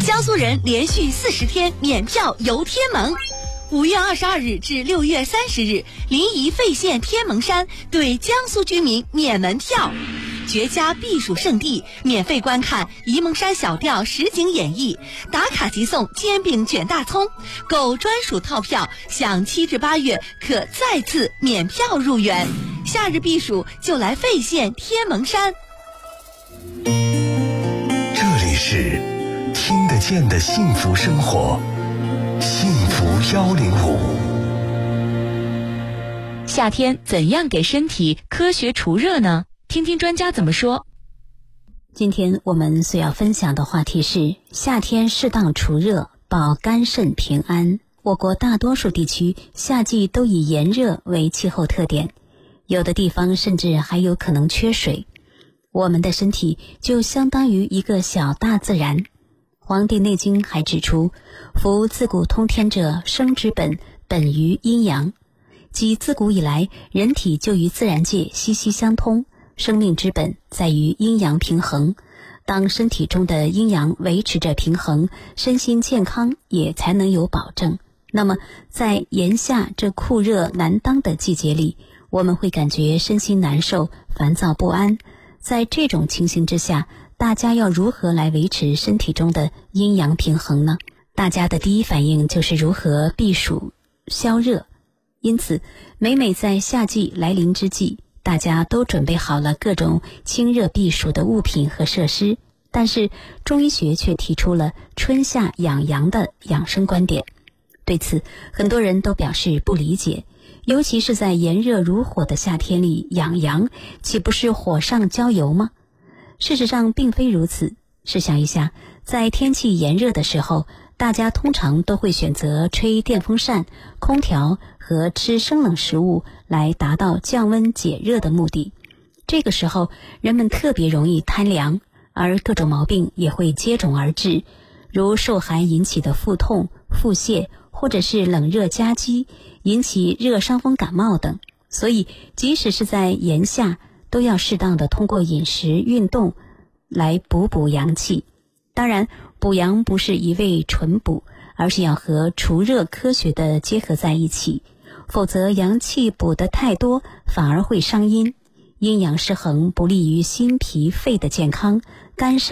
江苏人连续40天免票游天门。5月22日至6月30日，临沂费县天门山对江苏居民免门票，绝佳避暑胜地，免费观看沂蒙山小调实景演绎，打卡即送煎饼卷大葱，购专属套票享7至8月可再次免票入园。夏日避暑就来费县天门山。 这里是听得见的幸福生活，幸福105。 夏天怎样给身体科学除热呢？听听专家怎么说。 今天我们所要分享的话题是夏天适当除热，保肝肾平安。我国大多数地区夏季都以炎热为气候特点，有的地方甚至还有可能缺水。我们的身体就相当于一个小大自然。黄帝内经还指出，夫自古通天者，生之本，本于阴阳。即自古以来，人体就与自然界息息相通，生命之本在于阴阳平衡。当身体中的阴阳维持着平衡，身心健康也才能有保证。那么在炎夏这酷热难当的季节里，我们会感觉身心难受，烦躁不安。在这种情形之下，大家要如何来维持身体中的阴阳平衡呢？大家的第一反应就是如何避暑消热。因此每在夏季来临之际，大家都准备好了各种清热避暑的物品和设施，但是中医学却提出了春夏养阳的养生观点。对此很多人都表示不理解，尤其是在炎热如火的夏天里养阳，岂不是火上浇油吗？事实上并非如此。试想一下，在天气炎热的时候，大家通常都会选择吹电风扇、空调和吃生冷食物来达到降温解热的目的。这个时候人们特别容易贪凉，而各种毛病也会接踵而至，如受寒引起的腹痛、腹泻，或者是冷热夹击引起热伤风感冒等。所以即使是在炎夏，都要适当的通过饮食运动来补阳气。当然补阳不是一味纯补，而是要和除热科学的结合在一起，否则阳气补得太多反而会伤阴，阴阳失衡不利于心脾肺的健康，肝肾